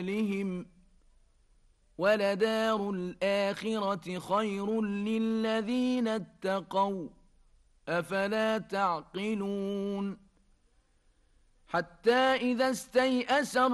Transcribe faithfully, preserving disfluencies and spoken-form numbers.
لهم ولدار الآخرة خير للذين اتقوا أفلا تعقلون حتى إذا استيأس